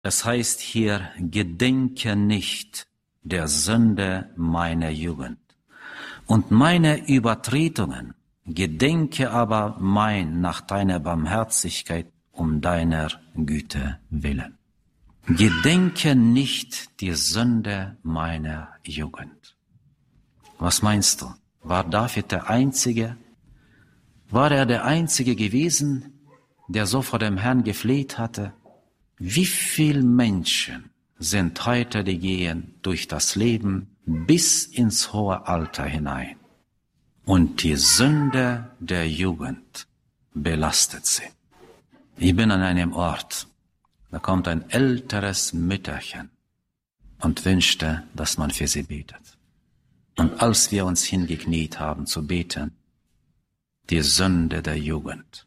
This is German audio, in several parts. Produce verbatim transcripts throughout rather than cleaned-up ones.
Es heißt hier, gedenke nicht der Sünde meiner Jugend und meine Übertretungen, gedenke aber mein nach deiner Barmherzigkeit um deiner Güte willen. Gedenke nicht die Sünde meiner Jugend. Was meinst du? War David der Einzige? War er der Einzige gewesen, der so vor dem Herrn gefleht hatte? Wie viele Menschen sind heute, die gehen durch das Leben bis ins hohe Alter hinein und die Sünde der Jugend belastet sie. Ich bin an einem Ort, da kommt ein älteres Mütterchen und wünschte, dass man für sie betet. Und als wir uns hingekniet haben zu beten, die Sünde der Jugend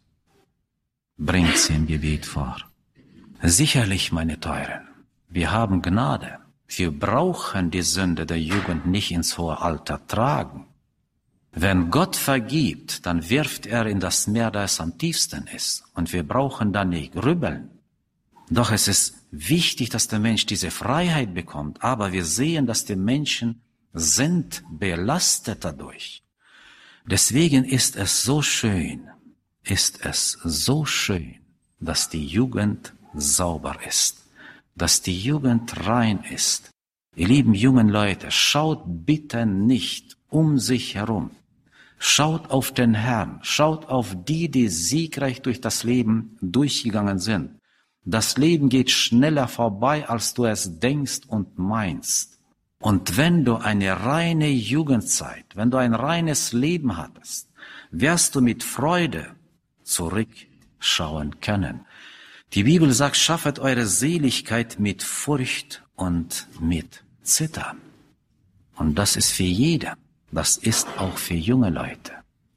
bringt sie im Gebet vor. Sicherlich, meine Teuren, wir haben Gnade. Wir brauchen die Sünde der Jugend nicht ins hohe Alter tragen. Wenn Gott vergibt, dann wirft er in das Meer, das es am tiefsten ist. Und wir brauchen dann nicht grübeln. Doch es ist wichtig, dass der Mensch diese Freiheit bekommt. Aber wir sehen, dass die Menschen sind belastet dadurch. Deswegen ist es so schön, ist es so schön, dass die Jugend sauber ist, dass die Jugend rein ist. Ihr lieben jungen Leute, schaut bitte nicht um sich herum. Schaut auf den Herrn, schaut auf die, die siegreich durch das Leben durchgegangen sind. Das Leben geht schneller vorbei, als du es denkst und meinst. Und wenn du eine reine Jugendzeit, wenn du ein reines Leben hattest, wirst du mit Freude zurückschauen können. Die Bibel sagt, schaffet eure Seligkeit mit Furcht und mit Zittern. Und das ist für jeden. Das ist auch für junge Leute.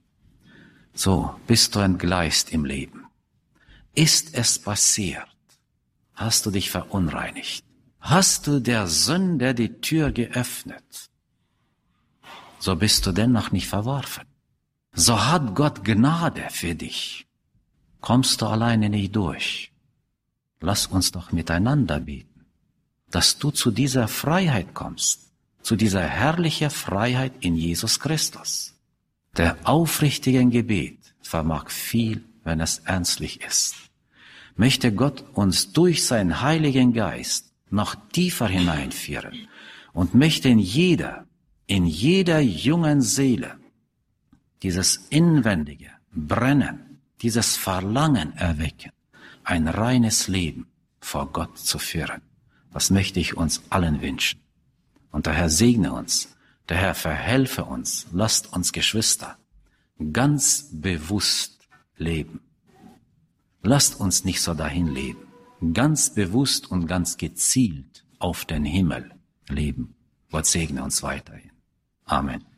So, bist du entgleist im Leben? Ist es passiert? Hast du dich verunreinigt? Hast du der Sünde die Tür geöffnet? So bist du dennoch nicht verworfen. So hat Gott Gnade für dich. Kommst du alleine nicht durch? Lass uns doch miteinander beten, dass du zu dieser Freiheit kommst, zu dieser herrlichen Freiheit in Jesus Christus. Der aufrichtigen Gebet vermag viel, wenn es ernstlich ist. Möchte Gott uns durch seinen Heiligen Geist noch tiefer hineinführen und möchte in jeder, in jeder jungen Seele dieses inwendige Brennen, dieses Verlangen erwecken, ein reines Leben vor Gott zu führen. Das möchte ich uns allen wünschen. Und der Herr segne uns, der Herr verhelfe uns, lasst uns Geschwister ganz bewusst leben. Lasst uns nicht so dahin leben, ganz bewusst und ganz gezielt auf den Himmel leben. Gott segne uns weiterhin. Amen.